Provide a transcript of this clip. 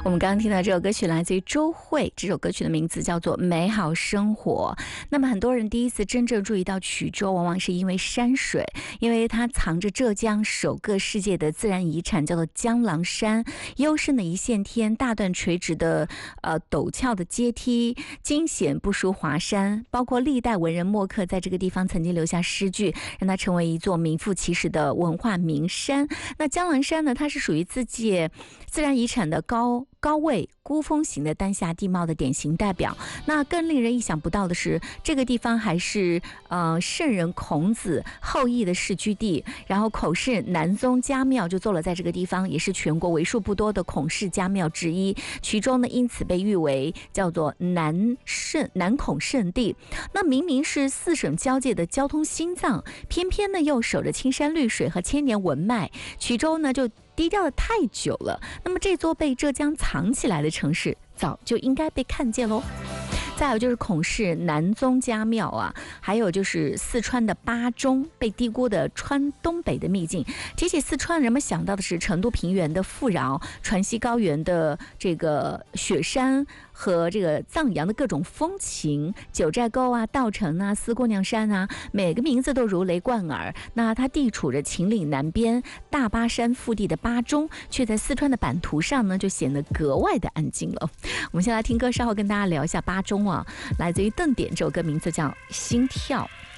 我们刚刚听到这首歌曲来自于周蕙，这首歌曲的名字叫做《美好生活》。那么很多人第一次真正注意到衢州，往往是因为山水，因为它藏着浙江首个世界的自然遗产，叫做江郎山。幽深的一线天，大段垂直的陡峭的阶梯，惊险不输华山。包括历代文人墨客在这个地方曾经留下诗句，让它成为一座名副其实的文化名山。那江郎山呢，它是属于自然遗产的高位孤峰型的丹霞地貌的典型代表。那更令人意想不到的是，这个地方还是圣人孔子后裔的世居地，然后孔氏南宗家庙就坐落在这个地方，也是全国为数不多的孔氏家庙之一。衢州呢，因此被誉为叫做南孔圣地。那明明是四省交界的交通心脏，偏偏呢又守着青山绿水和千年文脉，衢州呢就低调的太久了。那么这座被浙江藏起来的城市，早就应该被看见喽。再有就是孔氏南宗家庙啊，还有就是四川的巴中，被低估的川东北的秘境。提起四川，人们想到的是成都平原的富饶，川西高原的这个雪山和这个藏洋的各种风情，九寨沟啊、稻城啊、四姑娘山啊，每个名字都如雷贯耳。那它地处着秦岭南边大巴山腹地的巴中，却在四川的版图上呢，就显得格外的安静了。我们先来听歌，稍后跟大家聊一下巴中啊，来自于邓典这首歌，名字叫《心跳》。